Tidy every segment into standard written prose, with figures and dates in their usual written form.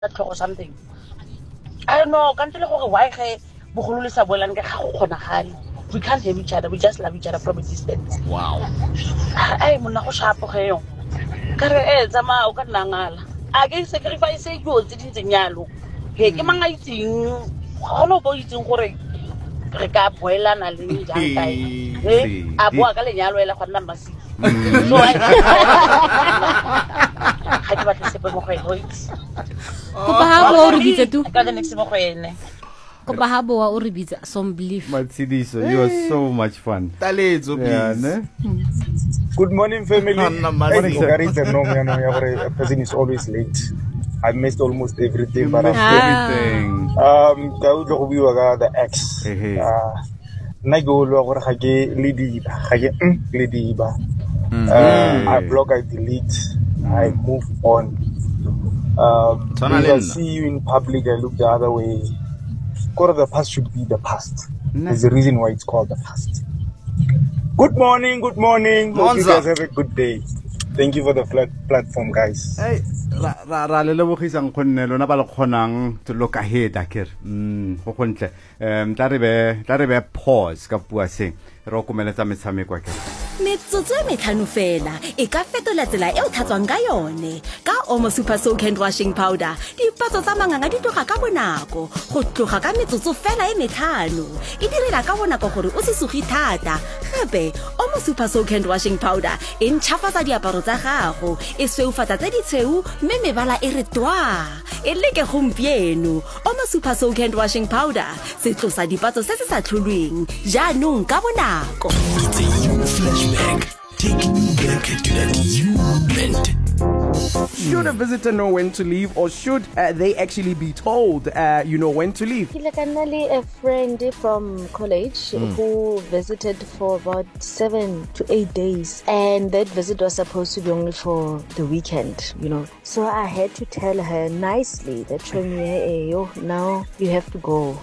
or something. I don't know, can't tell you why bogolo le sa boelang ke ga go kgonagale. We can't have each other, we just love each other from a distance. Wow. Ai monna go shapo ge yo. Ka re tsama o ka nangala. A ke sacrifice go tse di tsenyalo. He ke manga itseng go no bo itseng gore re ka boelana le jang kae. A boa ka lenyalo ela go nna masi. So I ke batla sepe mo go ene. Ko ba ha bo re bitse tu. Ka the next mo go ene. Ko ba ha bo wa o re bitse some belief. Matsidiso, you are so much fun. Talezo, please. Good morning, family. Morning, sir. A person is always late. I missed almost everything, but Everything. The ex. I block, I delete, I move on. If I see you in public, I look the other way. The past should be the past. There's a reason why it's called the past. Good morning, good morning. Hope you guys have a good day. Thank you for the platform, guys. Hey, ra le lebogisang khonne lona ba le khonang to look ahead akere. Go gontle. Tla re be pause ka bua seng. Ro komeletsa metshameko akere. Metsotso e metlhano fela e ka fetola tsela e o tlhatswang ka yone ka Omo Super Soak and Washing Powder. Dipatso tsa manganga di tloga ka bonako go tloga ka metsotso fela e metlhano. E direla ka bonako gore o se sugi thata. Gape Omo Super Soak and Washing Powder e ntšhafatsa diaparo tsa gago, e sweufatsa tse di tshweu mme mebala e re twa. E leke gompieno Omo Super Soak and Washing Powder se tlosa dipatso se se sa tlholweng jaanong ka bonako. It's a you flashback, taking you back to that you moment. Should a visitor know when to leave, or should they actually be told, when to leave? A friend from college who visited for about 7 to 8 days, and that visit was supposed to be only for the weekend, So I had to tell her nicely that now you have to go.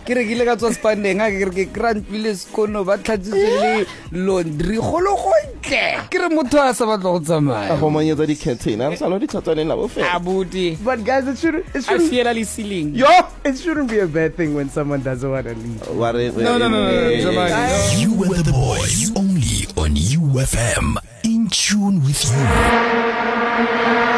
But guys, it shouldn't be a bad thing when someone doesn't want to leave. No. You were the boys, only on UFM, in tune with you.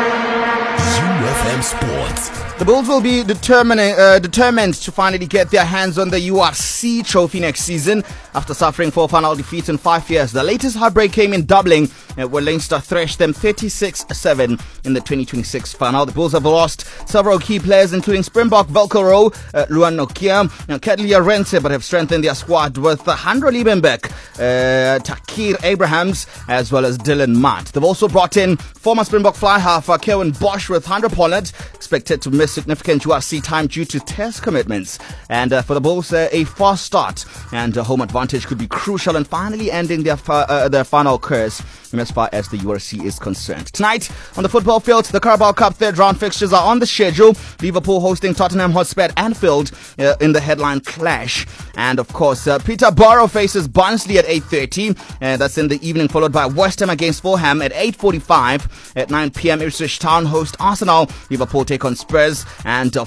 UFM Sports. The Bulls will be determined to finally get their hands on the URC trophy next season after suffering 4 final defeats in 5 years. The latest heartbreak came in Dublin, where Leinster thrashed them 36-7 in the 2026 final. The Bulls have lost several key players, including Springbok Velcro, Luan Nokia, and Ketlia Rense, but have strengthened their squad with Handro Liebenbeck, Takir Abrahams, as well as Dylan Matt. They've also brought in former Springbok fly half Kevin Bosch with Handro Pollard, expected to miss significant URC time due to test commitments. And for the Bulls, a fast start and home advantage could be crucial in finally ending their final curse as far as the URC is concerned. Tonight on the football field, the Carabao Cup third round fixtures are on the schedule. Liverpool hosting Tottenham Hotspur at Anfield in the headline clash. And of course, Peterborough faces Barnsley at 8:30. That's in the evening, followed by West Ham against Fulham at 8:45. At 9 p.m, Ipswich Town host Arsenal. Liverpool take on Spurs. And of